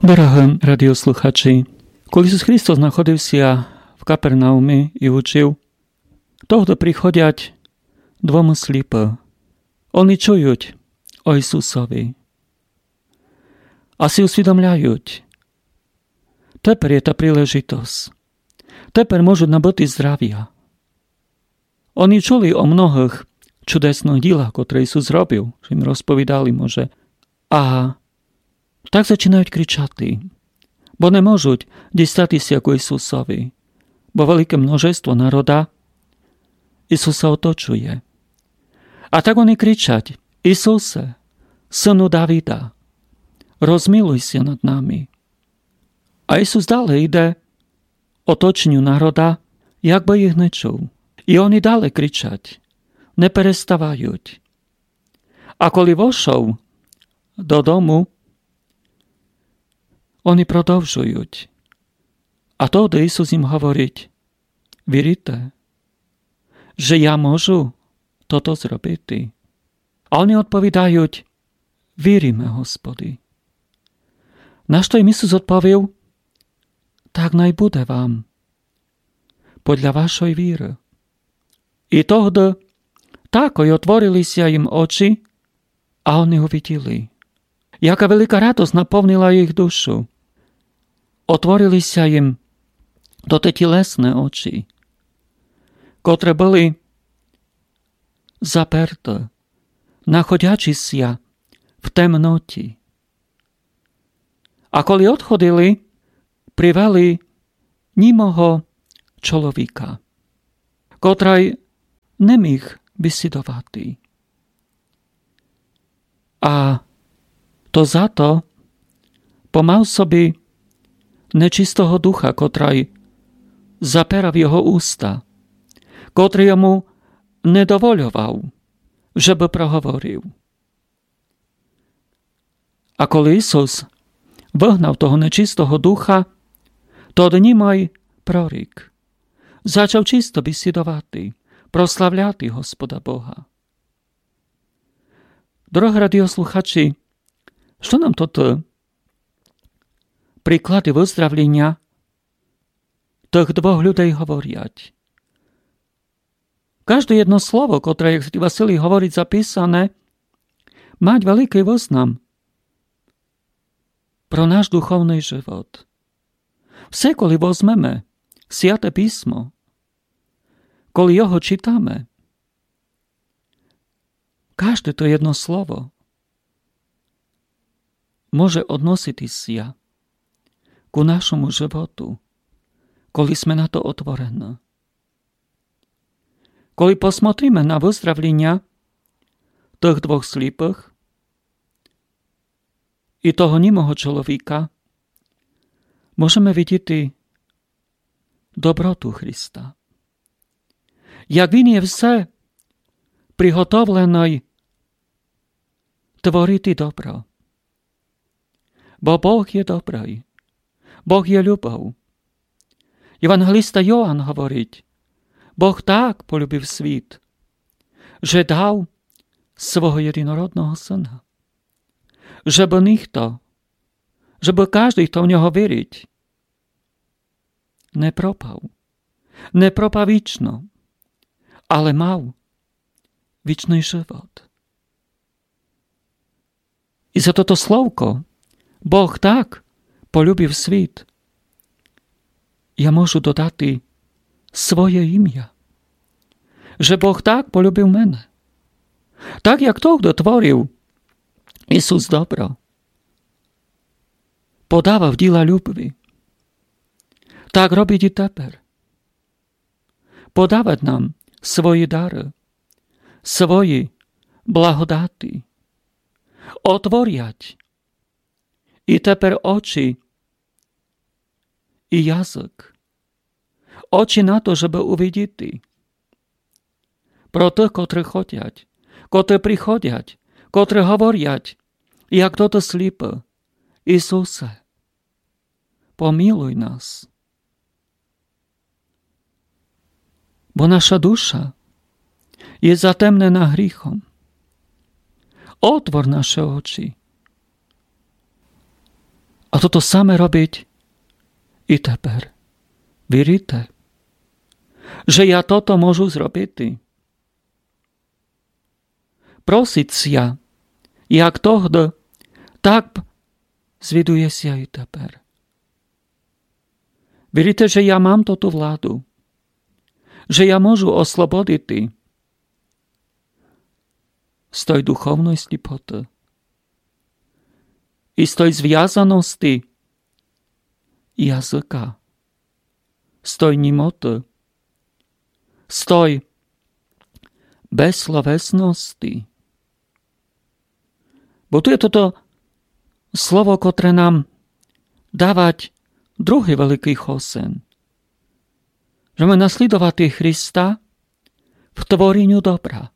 Дорогі радіослухачі, коли Ісус Христос знаходився в Капернаумі і учив, тогда приходять двома сліпі. Вони чують о Ісусові. А си усвідомляють, тепер є та príležitosť. Тепер можуть набути здрав'я. Вони чули о многих чудесних ділах, котрі Ісус зробив, що їм розповідали, може. А так починають кричати, бо не можуть дістатися як у Ісусові, бо велике множество народа Ісуса оточує. А так вони кричать: Ісусе, Сину Давида, розмилуйся над нами. А Ісус далі йде оточенню народа, як би їх не чув. І вони далі кричать, не переставають. А коли вийшов додому, вони продовжують. А тоді Ісус їм говорить: вірите, що я можу toto зробити? А вони відповідають: віримо, Господи. На що їм Ісус відповів: так най буде вам, podľa вашої віри. І тоді так отворилися їм очі, а вони увиділи. Яка велика радость наповнила їх душу. Отворилися їм до те тілесні очі, котре були заперті, знаходячися в темноті. А коли відходили, привели німого чоловіка, котрий не міг бесідувати. А то за то помав собі нечистого духа, котрий запирав його уста, котрий йому не доволював, щоб проговорив. А коли Ісус вигнав того нечистого духа, тоді німий прорік зачав чисто бесідувати, прославляти Господа Бога. Дорогі радіослухачі, що нам тут приклади виздравлення тих двох людей говорять? Кожне jedno слово, котре, як Святий Василій говорить, записане, має великий визнам про наш духовний живот. Все, коли візьмемо Святе Письмо, коли його читаме, кожне то jedno слово може odnosитися ku нашому животу, коли сме на то отворені. Коли посмотрíme на виздравлення тих двох сліпих і того німого чоловіка, можемо видіти доброту Христа. Як Він є все приготовлений творити добро. Бо Бог є добрий, Бог є любов. Євангелиста Йоанн говорить: Бог так полюбив світ, що дав свого єдинородного Сина, щоб ніхто, щоб кожен, хто в нього вірить, не пропав вічно, але мав вічний живот. І за toto словко Бог так полюбив світ, я можу додати своє ім'я, що Бог так полюбив мене. Так, як тоді творив Ісус добро, подавав діла любові, так робить і тепер. Подавать нам свої дари, свої благодаті, отворять і тепер очі і язик, очі на то, щоб увидіти про тих, котрі ходять, котрі приходять, котрі говорять, як тото сліпе: Ісусе, помилуй нас. Бо наша душа є затемнена гріхом. Отвор наші очі. A toto samé robiť i teper. Vírite, že ja toto môžu zrobiť ty? Prosiť ja, jak tohto, tak zviduje si aj teper. Vírite, že ja mám toto vládu, že ja môžu oslobodiť ty z tej duchovnej slipoty i z tej zviazanosti jazyka, z tej nimoty, z tej bezslovesnosti. Bo tu je toto slovo, ktoré nám dávať druhý veľký chosen. Že máme nasledovať Krista v tvoreniu dobra.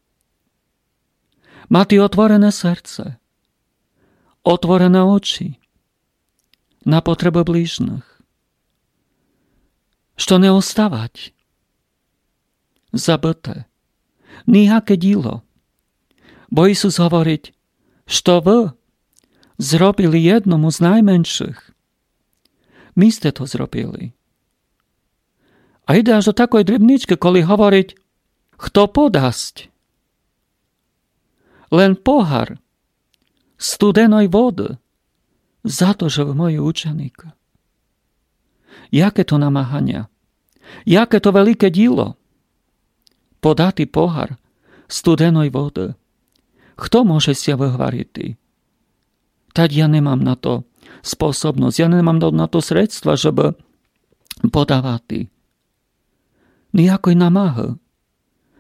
Mať otvorené srdce, otvorené oči na potrebu blížnych. Što neostávať zabité. Nijaké dílo. Bo Isus hovoriť, što vy zrobili jednomu z najmenších, my ste to zrobili. A ide až do takoj drobničky, koli hovoriť, kto podasť len pohár studenej vody za to, že v moji učeník. Jaké to namáhania, jaké to veľké dílo, podati pohár studenej vody. Kto môže si vyhvariť? Tak ja nemám na to spôsobnosť, ja nemám na to sredstva, żeby podávať. Nijakoj namáhy.